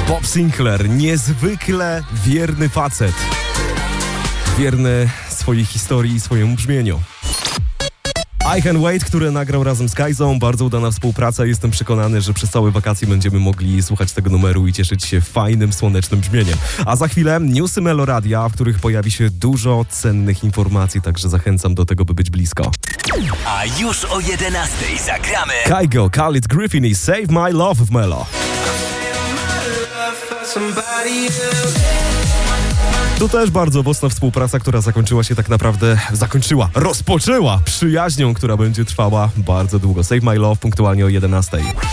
Bob Sinclair, niezwykle wierny facet. Wierny swojej historii i swojemu brzmieniu. I Can Wait, który nagrał razem z Kajzą, bardzo udana współpraca. Jestem przekonany, że przez całe wakacje będziemy mogli słuchać tego numeru i cieszyć się fajnym, słonecznym brzmieniem. A za chwilę newsy Meloradia, w których pojawi się dużo cennych informacji, także zachęcam do tego, by być blisko. A już o 11:00 zagramy Kygo, Khalid Griffin i Save My Love w Melo. Tu też bardzo mocna współpraca, która rozpoczęła przyjaźnią, która będzie trwała bardzo długo. Save My Love punktualnie o 11:00.